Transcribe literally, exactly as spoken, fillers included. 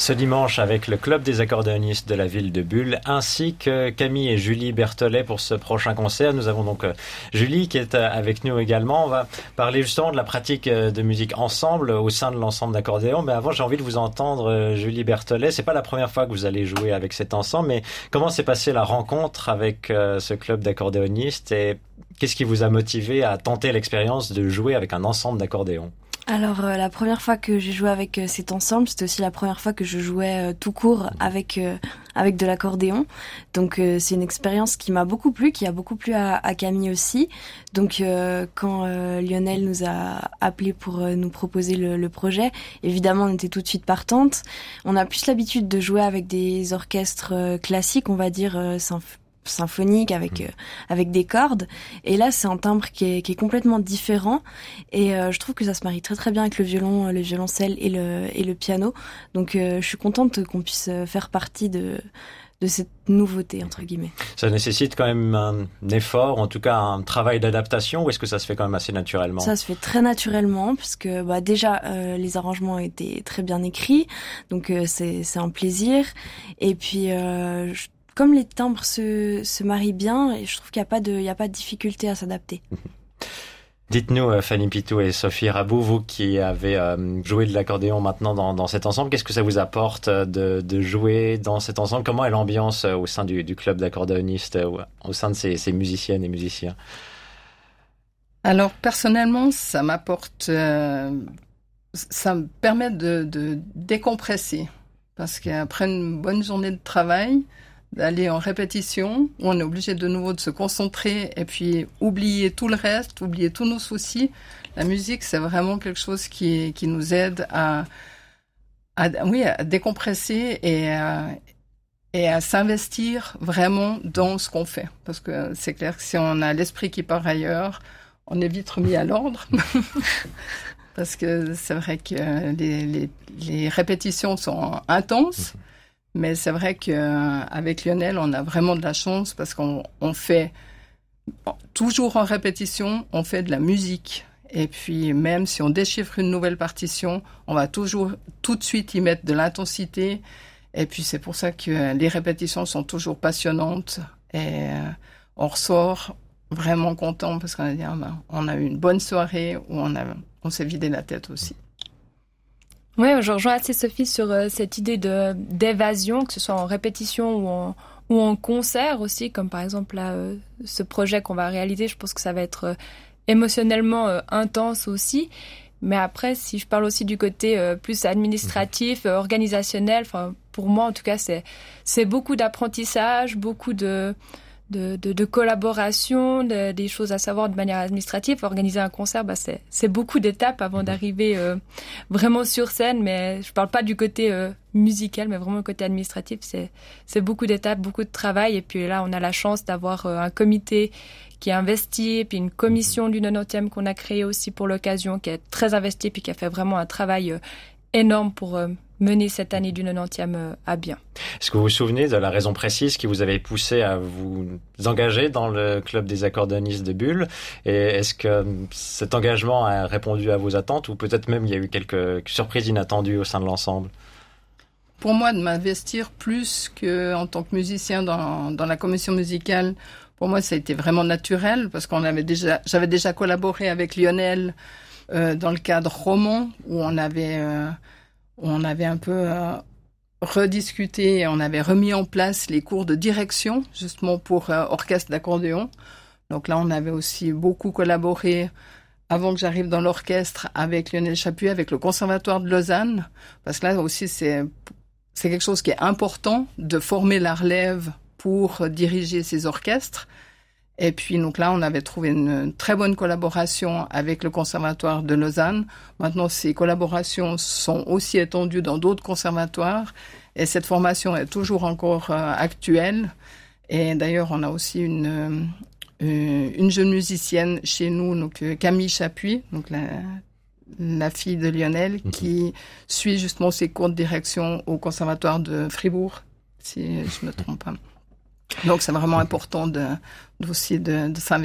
ce dimanche avec le Club des accordéonistes de la ville de Bulle, ainsi que Camille et Julie Berthollet pour ce prochain concert. Nous avons donc Julie qui est avec nous également. On va parler justement de la pratique de musique ensemble au sein de l'ensemble d'accordéon. Mais avant, j'ai envie de vous entendre, Julie Berthollet. C'est pas la première fois que vous allez jouer avec cet ensemble, mais comment s'est passée la rencontre avec ce club d'accordéonistes et qu'est-ce qui vous a motivé à tenter l'expérience de jouer avec un ensemble d'accordéon? Alors euh, la première fois que j'ai joué avec euh, cet ensemble, c'était aussi la première fois que je jouais euh, tout court avec euh, avec de l'accordéon. Donc euh, c'est une expérience qui m'a beaucoup plu, qui a beaucoup plu à, à Camille aussi. Donc euh, quand euh, Lionel nous a appelé pour euh, nous proposer le, le projet, évidemment on était tout de suite partante. On a plus l'habitude de jouer avec des orchestres euh, classiques, on va dire euh, symph- symphonique avec euh, avec des cordes, et là c'est un timbre qui est qui est complètement différent, et euh, je trouve que ça se marie très très bien avec le violon, le violoncelle et le et le piano. Donc euh, je suis contente qu'on puisse faire partie de de cette nouveauté entre guillemets. Ça nécessite quand même un effort, en tout cas un travail d'adaptation, ou est-ce que ça se fait quand même assez naturellement? Ça se fait très naturellement, puisque bah déjà euh, les arrangements étaient très bien écrits, donc euh, c'est c'est un plaisir, et puis euh, je comme les timbres se, se marient bien, et je trouve qu'il n'y a pas de, il y a pas de difficulté à s'adapter. Dites-nous, Fanny Pitou et Sophie Rabou, vous qui avez euh, joué de l'accordéon maintenant dans, dans cet ensemble, qu'est-ce que ça vous apporte de, de jouer dans cet ensemble? Comment est l'ambiance au sein du, du club d'accordéonistes, au sein de ces, ces musiciennes et musiciens? Alors, personnellement, ça m'apporte, euh, ça me permet de, de décompresser. Parce qu'après une bonne journée de travail, d'aller en répétition, où on est obligé de nouveau de se concentrer et puis oublier tout le reste, oublier tous nos soucis. La musique, c'est vraiment quelque chose qui, qui nous aide à, à, oui, à décompresser et à, et à s'investir vraiment dans ce qu'on fait. Parce que c'est clair que si on a l'esprit qui part ailleurs, on est vite remis à l'ordre. Parce que c'est vrai que les, les, les répétitions sont intenses. Mais c'est vrai qu'avec Lionel, on a vraiment de la chance parce qu'on on fait, toujours en répétition, on fait de la musique. Et puis même si on déchiffre une nouvelle partition, on va toujours tout de suite y mettre de l'intensité. Et puis c'est pour ça que les répétitions sont toujours passionnantes. Et on ressort vraiment content parce qu'on a dit, ah ben, on a eu une bonne soirée où on, a, on s'est vidé la tête aussi. Oui, je rejoins assez Sophie sur euh, cette idée de d'évasion, que ce soit en répétition ou en, ou en concert aussi, comme par exemple là, euh, ce projet qu'on va réaliser, je pense que ça va être euh, émotionnellement euh, intense aussi. Mais après, si je parle aussi du côté euh, plus administratif, euh, organisationnel, enfin pour moi en tout cas, c'est c'est beaucoup d'apprentissage, beaucoup de De, de, de collaboration, de, des choses à savoir de manière administrative. Organiser un concert, bah c'est, c'est beaucoup d'étapes avant d'arriver euh, vraiment sur scène, mais je parle pas du côté euh, musical, mais vraiment le côté administratif. C'est, c'est beaucoup d'étapes, beaucoup de travail. Et puis là, on a la chance d'avoir euh, un comité qui est investi, et puis une commission du nonantième qu'on a créée aussi pour l'occasion, qui est très investie, puis qui a fait vraiment un travail euh, énorme pour euh, mener cette année du nonantième à bien. Est-ce que vous vous souvenez de la raison précise qui vous avait poussé à vous engager dans le club des accordéonistes de Bulle? Et est-ce que cet engagement a répondu à vos attentes, ou peut-être même il y a eu quelques surprises inattendues au sein de l'ensemble? Pour moi, de m'investir plus qu'en tant que musicien dans, dans la commission musicale, pour moi, ça a été vraiment naturel parce qu'on avait déjà, j'avais déjà collaboré avec Lionel euh, dans le cadre roman où on avait euh, on avait un peu euh, rediscuté et on avait remis en place les cours de direction, justement pour euh, orchestre d'accordéon. Donc là, on avait aussi beaucoup collaboré, avant que j'arrive dans l'orchestre, avec Lionel Chapuis, avec le Conservatoire de Lausanne. Parce que là aussi, c'est, c'est quelque chose qui est important, de former la relève pour diriger ces orchestres. Et puis, donc là, on avait trouvé une très bonne collaboration avec le Conservatoire de Lausanne. Maintenant, ces collaborations sont aussi étendues dans d'autres conservatoires. Et cette formation est toujours encore euh, actuelle. Et d'ailleurs, on a aussi une, euh, une jeune musicienne chez nous, donc Camille Chapuis, donc la, la fille de Lionel, mmh. qui suit justement ses cours de direction au Conservatoire de Fribourg, si je ne me trompe pas. Donc, c'est vraiment important de, aussi de, de s'investir.